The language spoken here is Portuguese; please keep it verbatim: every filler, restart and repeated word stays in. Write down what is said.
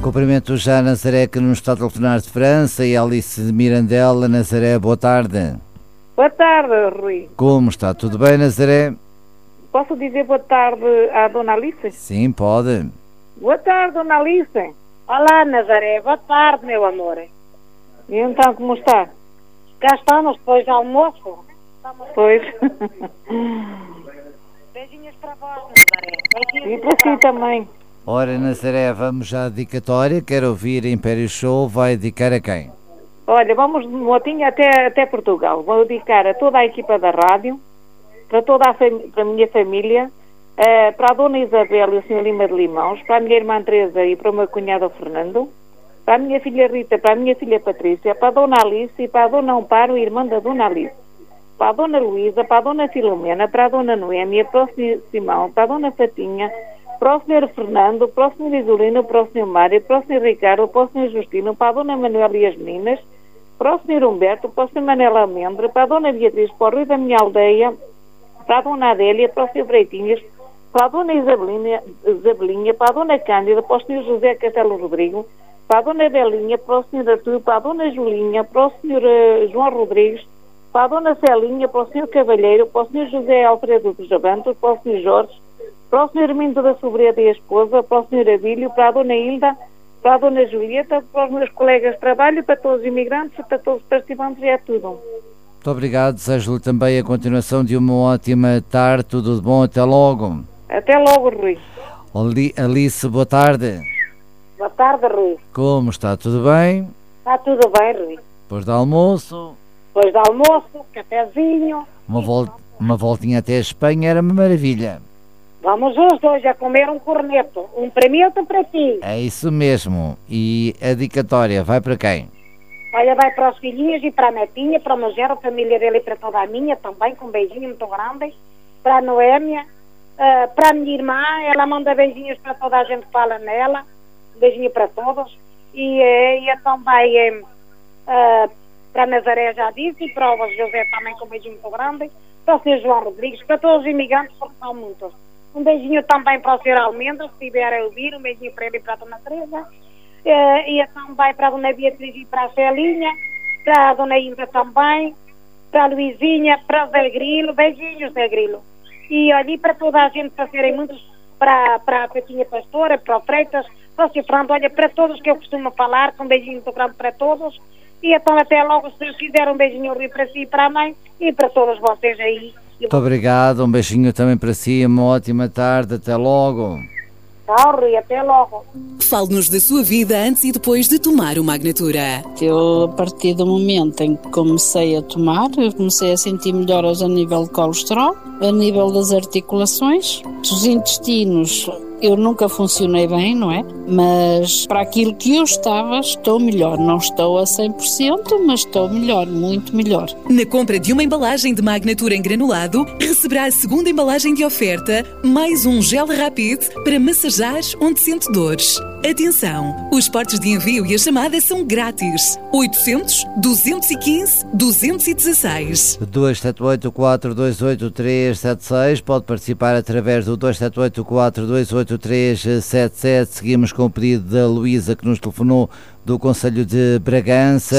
Cumprimento já a Nazaré, que nos está a telefonar de França, e a Alice de Mirandela. Nazaré, boa tarde. Boa tarde, Rui. Como está? Tudo bem, Nazaré? Posso dizer boa tarde à Dona Alice? Sim, pode. Boa tarde, Dona Alice. Olá, Nazaré. Boa tarde, meu amor. E então, como está? Cá estamos, depois do almoço. Pois. Beijinhos para vós, Nazaré. Beijinhos E para si também. Ora, Nazaré, vamos à dedicatória. Quero ouvir Império Show. Vai dedicar a quem? Olha, vamos de motinha até, até Portugal. Vou dedicar a toda a equipa da rádio, para toda a, fam- para a minha família, uh, para a Dona Isabel e o senhor Lima de Limãos, para a minha irmã Teresa e para o meu cunhado Fernando, para a minha filha Rita, para a minha filha Patrícia, para a Dona Alice e para a Dona Amparo, irmã da Dona Alice, para a Dona Luísa, para a Dona Filomena, para a Dona Noémia, para o senhor Simão, para a Dona Fatinha, para o senhor Fernando, para o senhor Isolino, para o senhor Mário, para o senhor Ricardo, para o senhor Justino, para a Dona Manuela e as meninas, para o senhor Humberto, para o senhor Manela Almendra, para a Dona Beatriz, para o Rui da minha aldeia, para a Dona Adélia, para o senhor Breitinhas, para a Dona Isabelinha, Isabelinha, para a Dona Cândida, para o senhor José Castelo Rodrigo, para a Dona Belinha, para o senhor Artur, para a Dona Julinha, para o senhor uh, João Rodrigues, para a Dona Celinha, para o senhor Cavalheiro, para o senhor José Alfredo dos Javantos, para o senhor Jorge, para o senhor Armindo da Sobreda e a esposa, para o senhor Abílio, para a Dona Hilda, para a Dona Julieta, para os meus colegas de trabalho, para todos os imigrantes, para todos os participantes, e é tudo. Muito obrigado. Desejo-lhe também a continuação de uma ótima tarde. Tudo de bom. Até logo. Até logo, Rui. Ali- Alice, boa tarde. Boa tarde, Rui. Como está? Tudo bem? Está tudo bem, Rui? Depois do almoço, Depois do almoço, cafezinho. uma, vol- uma voltinha até a Espanha era uma maravilha. Vamos os dois a comer um corneto. Um para mim e outro para ti. É isso mesmo. E a dedicatória vai para quem? Olha, vai para os filhinhos e para a netinha, para o meu genro, a família dele e para toda a minha também, com um beijinho muito grande. Para a Noémia, uh, para a minha irmã, ela manda beijinhos para toda a gente que fala nela. Um beijinho para todos. E, eh, e então vai eh, uh, para a Nazaré, já disse, e para o José também com um beijinho muito grande. Para o senhor João Rodrigues, para todos os imigrantes, porque são muitos. Um beijinho também para o senhor Almendra, se estiver a ouvir, um beijinho para ele e para a Dona Teresa. Uh, e então vai para a Dona Beatriz e para a Celinha, para a Dona Hilda também, para a Luizinha, para o Zé Grilo, beijinhos, Zé Grilo. E olha, e para toda a gente, para serem muitos, para, para a Petinha Pastora, para o Freitas, para o senhor Fernando, olha, para todos que eu costumo falar, com um beijinho muito grande para todos. E então até logo, se Deus quiser, um beijinho Rui para si e para a mãe, e para todos vocês aí. Muito obrigado. Um beijinho também para si. Uma ótima tarde. Até logo. Tchau, Rui, até logo. Fale-nos da sua vida antes e depois de tomar o Magnatura. Eu, a partir do momento em que comecei a tomar, eu comecei a sentir melhoras a nível de colesterol, a nível das articulações, dos intestinos. Eu nunca funcionei bem, não é? Mas para aquilo que eu estava, estou melhor. Não estou a cem por cento, mas estou melhor, muito melhor. Na compra de uma embalagem de Magnatura em granulado, receberá a segunda embalagem de oferta, mais um gel Rapid para massajar onde sente dores. Atenção! Os portos de envio e a chamada são grátis. oitocentos, duzentos e quinze, duzentos e dezasseis. dois sete oito, quatro dois oito, três sete seis. Pode participar através do dois sete oito, quatro dois oito, três sete sete. Seguimos com o pedido da Luísa, que nos telefonou do Concelho de Bragança.